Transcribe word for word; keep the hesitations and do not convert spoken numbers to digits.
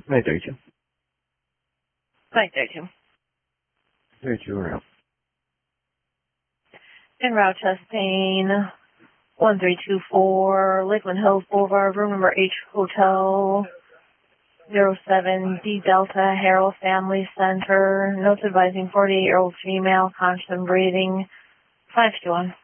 nine thirty-two. nine thirty-two. thirty-two around. En route testing. one three two four, Lakeland Hills Boulevard, room number H Hotel, zero seven D Delta, Harold Family Center. Notes advising forty-eight-year-old female, constant breathing. five two one.